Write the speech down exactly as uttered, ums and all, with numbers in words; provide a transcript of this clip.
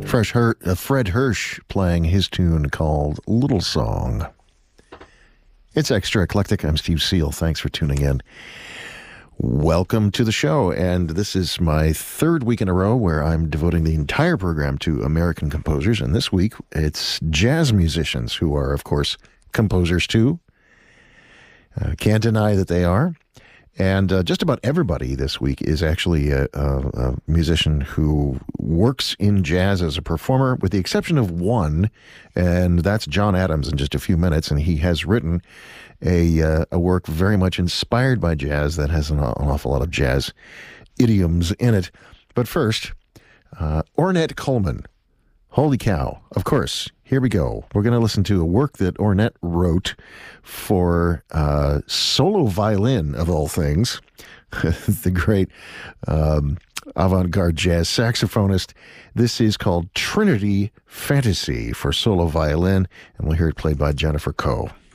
Fresh Her- uh, Fred Hirsch playing his tune called Little Song. It's Extra Eclectic. I'm Steve Seal. Thanks for tuning in. Welcome to the show, and this is my third week in a row where I'm devoting the entire program to American composers, and this week it's jazz musicians who are, of course, composers too. Uh, can't deny that they are. And uh, just about everybody this week is actually a, a, a musician who works in jazz as a performer, with the exception of one, and that's John Adams in just a few minutes. And he has written a, uh, a work very much inspired by jazz that has an, an awful lot of jazz idioms in it. But first, uh, Ornette Coleman. Holy cow. Of course. Here we go. We're going to listen to a work that Ornette wrote for uh, solo violin, of all things. The great um, avant-garde jazz saxophonist. This is called Trinity Fantasy for solo violin, and we'll hear it played by Jennifer Coe.